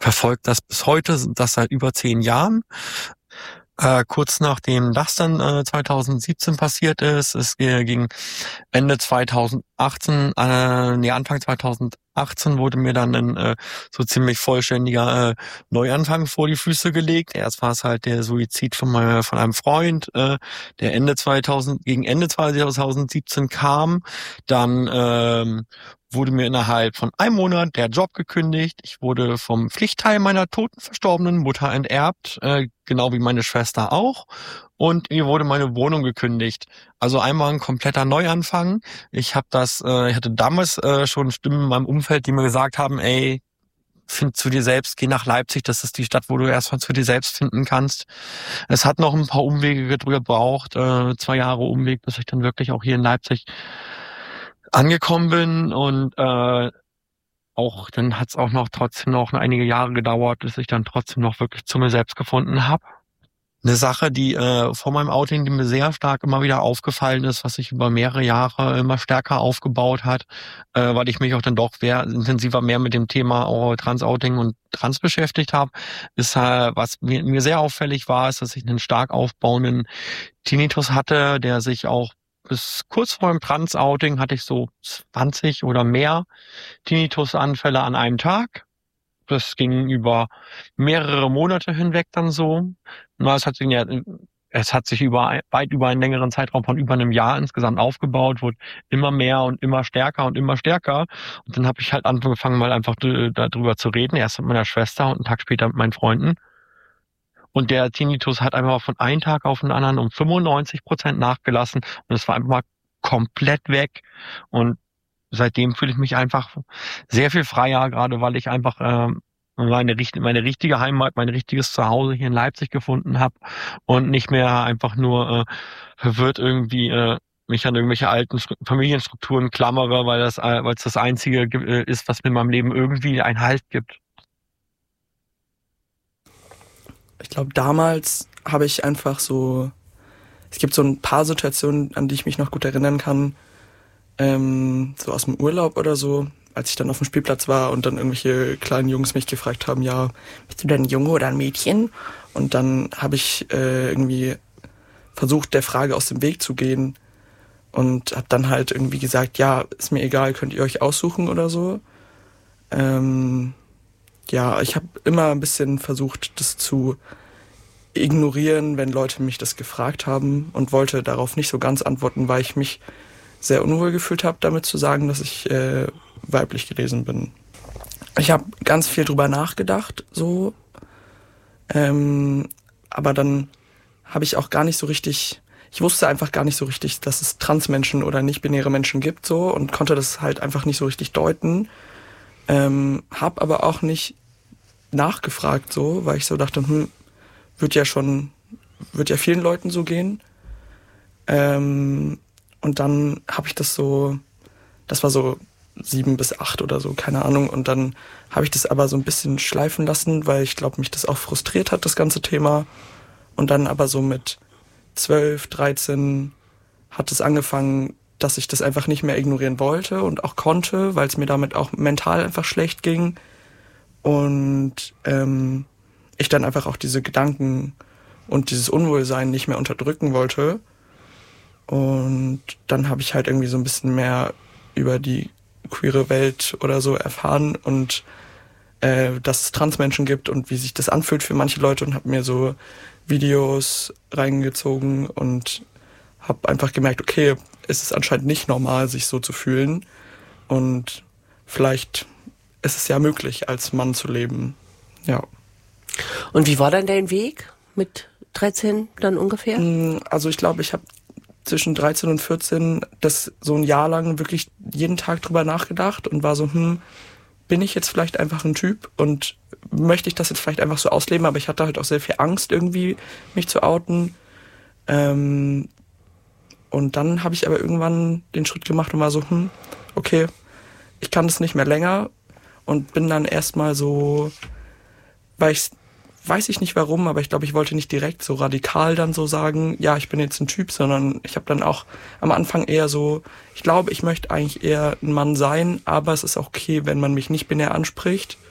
verfolge das bis heute, das seit über 10 Jahren. Kurz nachdem das dann 2017 passiert ist, es ging Ende 2018, Anfang 2018 wurde mir dann ein so ziemlich vollständiger Neuanfang vor die Füße gelegt. Erst war es halt der Suizid von einem Freund, der gegen Ende 2017 kam. Dann wurde mir innerhalb von einem Monat der Job gekündigt. Ich wurde vom Pflichtteil meiner toten verstorbenen Mutter enterbt, genau wie meine Schwester auch. Und mir wurde meine Wohnung gekündigt. Also einmal ein kompletter Neuanfang. Ich hatte damals schon Stimmen in meinem Umfeld, die mir gesagt haben, ey, find zu dir selbst, geh nach Leipzig, das ist die Stadt, wo du erstmal zu dir selbst finden kannst. Es hat noch ein paar Umwege gebraucht, 2 Jahre Umweg, bis ich dann wirklich auch hier in Leipzig angekommen bin, und auch dann hat es auch noch trotzdem noch einige Jahre gedauert, bis ich dann trotzdem noch wirklich zu mir selbst gefunden habe. Eine Sache, die vor meinem Outing, die mir sehr stark immer wieder aufgefallen ist, was sich über mehrere Jahre immer stärker aufgebaut hat, weil ich mich auch dann doch intensiver mehr mit dem Thema Trans-Outing und Trans beschäftigt habe, ist was mir sehr auffällig war, ist, dass ich einen stark aufbauenden Tinnitus hatte, der sich auch bis kurz vor dem Trans-Outing hatte ich so 20 oder mehr Tinnitus-Anfälle an einem Tag. Das ging über mehrere Monate hinweg dann so. Es hat sich weit über einen längeren Zeitraum von über einem Jahr insgesamt aufgebaut, wurde immer mehr und immer stärker und immer stärker. Und dann habe ich halt angefangen, mal einfach darüber zu reden. Erst mit meiner Schwester und einen Tag später mit meinen Freunden. Und der Tinnitus hat einfach von einem Tag auf den anderen um 95% nachgelassen. Und es war einfach mal komplett weg. Und seitdem fühle ich mich einfach sehr viel freier, gerade weil ich einfach meine richtige Heimat, mein richtiges Zuhause hier in Leipzig gefunden habe und nicht mehr einfach nur verwirrt irgendwie mich an irgendwelche alten Familienstrukturen klammere, weil es das Einzige ist, was mir in meinem Leben irgendwie einen Halt gibt. Ich glaube, damals habe ich einfach es gibt so ein paar Situationen, an die ich mich noch gut erinnern kann, so aus dem Urlaub oder so, als ich dann auf dem Spielplatz war und dann irgendwelche kleinen Jungs mich gefragt haben, ja, bist du denn ein Junge oder ein Mädchen? Und dann habe ich irgendwie versucht, der Frage aus dem Weg zu gehen und habe dann halt irgendwie gesagt, ja, ist mir egal, könnt ihr euch aussuchen oder so. Ja, ich habe immer ein bisschen versucht, das zu ignorieren, wenn Leute mich das gefragt haben, und wollte darauf nicht so ganz antworten, weil ich mich sehr unwohl gefühlt habe, damit zu sagen, dass ich weiblich gelesen bin. Ich habe ganz viel drüber nachgedacht, so, aber dann habe ich auch gar nicht so richtig, ich wusste einfach gar nicht so richtig, dass es Transmenschen oder nicht-binäre Menschen gibt, so, und konnte das halt einfach nicht so richtig deuten. Hab aber auch nicht nachgefragt, so, weil ich so dachte, wird ja vielen Leuten so gehen. Und dann habe ich das war so 7 bis 8 oder so, keine Ahnung. Und dann habe ich das aber so ein bisschen schleifen lassen, weil ich glaube, mich das auch frustriert hat, das ganze Thema. Und dann aber so mit 12, 13 hat es angefangen, dass ich das einfach nicht mehr ignorieren wollte und auch konnte, weil es mir damit auch mental einfach schlecht ging. Und ich dann einfach auch diese Gedanken und dieses Unwohlsein nicht mehr unterdrücken wollte. Und dann habe ich halt irgendwie so ein bisschen mehr über die queere Welt oder so erfahren und dass es Transmenschen gibt und wie sich das anfühlt für manche Leute, und habe mir so Videos reingezogen und habe einfach gemerkt, okay, es ist anscheinend nicht normal, sich so zu fühlen, und vielleicht ist es ja möglich, als Mann zu leben. Ja. Und wie war dann dein Weg mit 13 dann ungefähr? Also ich glaube, ich habe zwischen 13 und 14 das so ein Jahr lang wirklich jeden Tag drüber nachgedacht und war so, bin ich jetzt vielleicht einfach ein Typ und möchte ich das jetzt vielleicht einfach so ausleben, aber ich hatte halt auch sehr viel Angst irgendwie, mich zu outen. Und dann habe ich aber irgendwann den Schritt gemacht und war so, okay, ich kann das nicht mehr länger, und bin dann erstmal so, weiß ich nicht warum, aber ich glaube, ich wollte nicht direkt so radikal dann so sagen, ja, ich bin jetzt ein Typ, sondern ich habe dann auch am Anfang eher so, ich glaube, ich möchte eigentlich eher ein Mann sein, aber es ist auch okay, wenn man mich nicht binär anspricht.